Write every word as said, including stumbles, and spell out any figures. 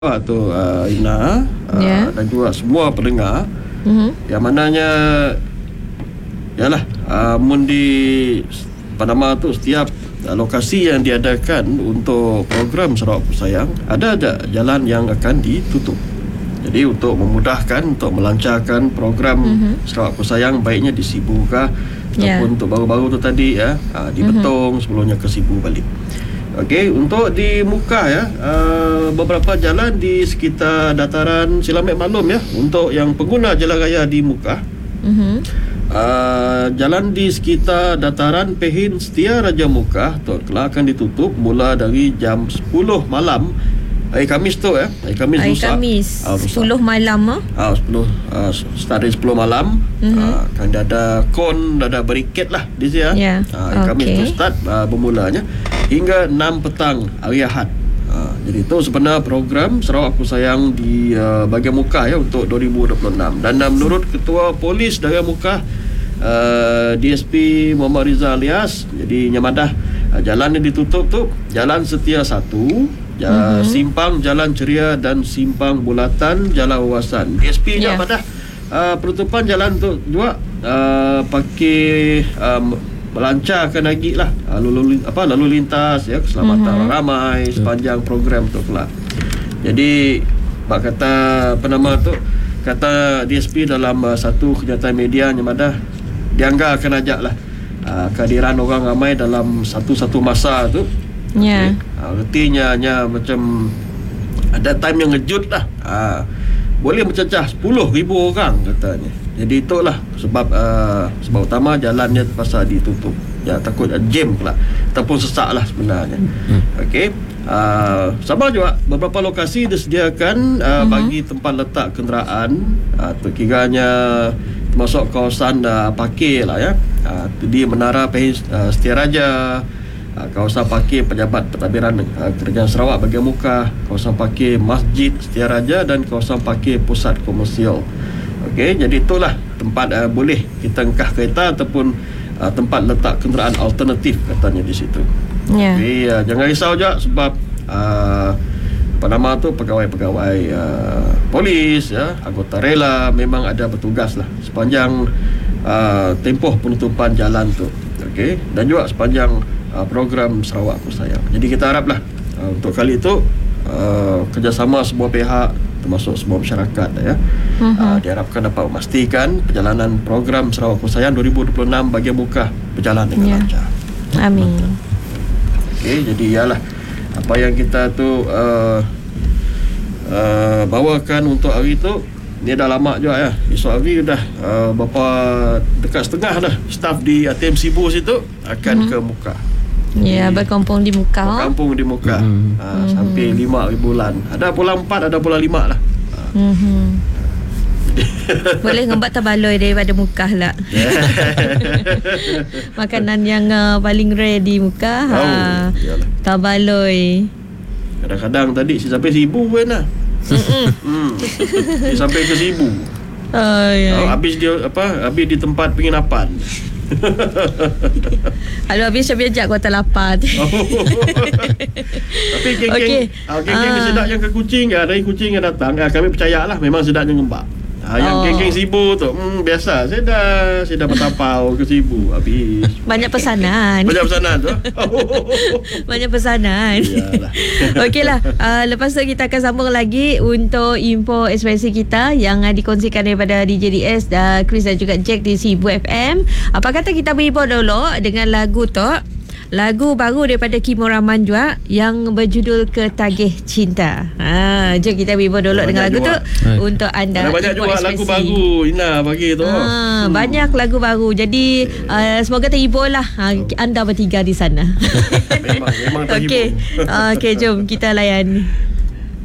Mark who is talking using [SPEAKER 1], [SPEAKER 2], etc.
[SPEAKER 1] atau uh, Ina uh,
[SPEAKER 2] yeah.
[SPEAKER 1] dan juga semua pendengar
[SPEAKER 2] mm-hmm.
[SPEAKER 1] yang mananya yalah uh, mun di Panama tu setiap uh, lokasi yang diadakan untuk program Sarawak Aku Sayang ada ada jalan yang akan ditutup. Jadi untuk memudahkan, untuk melancarkan program mm-hmm. Sarawak Aku Sayang, baiknya di Sibu kah
[SPEAKER 2] yeah.
[SPEAKER 1] ataupun untuk baru-baru tu tadi ya uh, di Betong mm-hmm. sebelumnya ke Sibu balik. Okey, untuk di Mukah ya, uh, beberapa jalan di sekitar dataran Silamet maklum ya, untuk yang pengguna jalan raya di Mukah.
[SPEAKER 2] Mm-hmm.
[SPEAKER 1] Uh, jalan di sekitar dataran Pehin Setia Raja Mukah tu kelak akan ditutup mula dari jam sepuluh malam hari Khamis tu ya. Hari Khamis
[SPEAKER 2] Hari
[SPEAKER 1] lusa.
[SPEAKER 2] Khamis
[SPEAKER 1] uh,
[SPEAKER 2] sepuluh malam ah.
[SPEAKER 1] Uh, sepuluh uh, start dari sepuluh malam. Mm-hmm. Uh, kan dah ada kon, dah ada bariket lah di sini ya.
[SPEAKER 2] Yeah.
[SPEAKER 1] Uh, hari Khamis
[SPEAKER 2] okay.
[SPEAKER 1] tu start uh, bermulanya hingga enam petang hari Ahad. Uh, jadi itu sebenarnya program Sarawak Aku Sayang di uh, bahagian Mukah ya untuk dua ribu dua puluh enam. Dan uh, menurut Ketua Polis Dara Mukah uh, D S P Muhammad Rizal Alias, jadi nyamadah uh, jalan yang ditutup tu Jalan Setia satu, Uh, mm-hmm. Simpang Jalan Ceria dan Simpang Bulatan Jalan Wawasan. D S P yeah. dah pada uh, penutupan jalan tu juga uh, pakai um, melancarkan lagi lah uh, lalu apa lalu lintas ya, keselamatan mm-hmm. ramai sepanjang program tu pula. Jadi bak kata apa nama tu, kata D S P dalam uh, satu kenyataan media yang ada dianggap akan ajak lah uh, kehadiran orang ramai dalam satu-satu masa tu.
[SPEAKER 2] Ya.
[SPEAKER 1] Okay. Ha, artinya hanya macam ada time yang ngejut lah. Ha, boleh mencecah sepuluh ribu orang katanya. Jadi itulah sebab uh, sebab utama jalannya terpaksa ditutup. Ya, takut jam pula ataupun sesak lah sebenarnya. Hmm. Okey. Uh, sama juga beberapa lokasi disediakan uh, hmm. bagi tempat letak kenderaan uh, kiranya termasuk kawasan uh, parkir lah ya. Uh, di Menara Pehin uh, Setia Raja, Uh, kawasan parkir Pejabat Pentadbiran uh, Kerajaan Sarawak bahagian Mukah, kawasan parkir Masjid Setia Raja dan kawasan parkir Pusat Komersial. Okey, jadi itulah tempat uh, boleh kita engkah kereta ataupun uh, tempat letak kenderaan alternatif katanya di situ.
[SPEAKER 2] Ya.
[SPEAKER 1] Jadi uh, jangan risau je sebab uh, apa nama tu pegawai-pegawai uh, polis ya, anggota rela memang ada bertugas lah sepanjang uh, tempoh penutupan jalan tu. Okey, dan juga sepanjang Uh, program Sarawak Aku Sayang. Jadi kita haraplah uh, untuk kali itu uh, kerjasama semua pihak termasuk semua masyarakat ya. Uh-huh. Uh, diharapkan dapat memastikan perjalanan program Sarawak Aku Sayang dua ribu dua puluh enam bahagian Mukah berjalan dengan yeah. lancar.
[SPEAKER 2] Amin.
[SPEAKER 1] Okey, jadi ialah apa yang kita tu uh, uh, bawakan untuk hari itu. Ni dah lama juga ya. Esok hari dah uh, berapa dekat setengah dah staf di A T M Sibu situ akan uh-huh. ke Mukah.
[SPEAKER 2] Ya, berkampung di Mukah.
[SPEAKER 1] Berkampung di Mukah. Mm-hmm. Ha, mm-hmm. Sampai lima hari bulan. Ada pulang empat, ada pulang lima lah. Ha. Mm-hmm.
[SPEAKER 2] Boleh ngembat tabaloi daripada Mukah lah. Makanan yang uh, paling rare di Mukah. Oh, ha, tabaloi.
[SPEAKER 1] Kadang-kadang tadi si sampai Sibu pun lah. hmm. Dia sampai ke Sibu. Oh, ya. Oh, habis dia apa? Habis di tempat penginapan.
[SPEAKER 2] Kalau habis saya ajak Kota Lapan. Oh.
[SPEAKER 1] Tapi geng-geng okay. uh, geng-geng uh. sedap yang ke kucing, dari kucing yang datang, uh, kami percayalah memang sedapnya ngembak. Ha, yang oh. geng-geng Sibu tu hmm, biasa. Saya dah Saya dah bertapau ke Sibu. Habis
[SPEAKER 2] banyak pesanan.
[SPEAKER 1] Banyak pesanan tu.
[SPEAKER 2] Banyak pesanan. Okeylah, uh, lepas tu kita akan sambung lagi untuk info ekspresi kita yang uh, dikongsikan daripada D J D S, uh, Chris dan juga Jack di Sibu F M. Apa kata kita berhibur dulu dengan lagu tu, lagu baru daripada Kimo Rahman juga yang berjudul Ketagih Cinta. Ha, jom kita berhibur dulu dengan lagu juga tu Hai. Untuk anda.
[SPEAKER 1] Ada banyak juga lagu baru Ina bagi tu.
[SPEAKER 2] Ha, hmm. Banyak lagu baru. Jadi uh, semoga terhibur lah ha, anda bertiga di sana.
[SPEAKER 1] Memang memang terhibur.
[SPEAKER 2] Okey. Okey, jom kita layan.